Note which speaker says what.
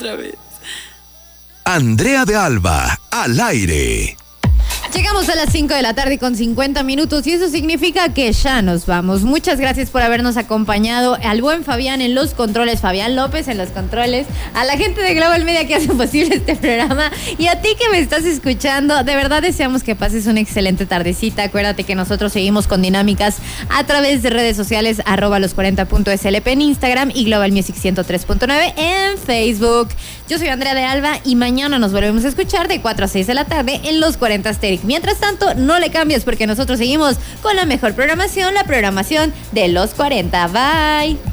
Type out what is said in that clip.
Speaker 1: otra vez.
Speaker 2: Andrea de Alba, al aire.
Speaker 3: Llegamos a las 5 de la tarde con 50 minutos y eso significa que ya nos vamos. Muchas gracias por habernos acompañado. Al buen Fabián en los controles, Fabián López en los controles, a la gente de Global Media que hace posible este programa y a ti que me estás escuchando. De verdad deseamos que pases una excelente tardecita. Acuérdate que nosotros seguimos con dinámicas a través de redes sociales @los40.slp en Instagram y Global Music 103.9 en Facebook. Yo soy Andrea de Alba y mañana nos volvemos a escuchar de 4 a 6 de la tarde en Los 40 Asterix. Mientras tanto, no le cambies porque nosotros seguimos con la mejor programación, la programación de Los 40. Bye.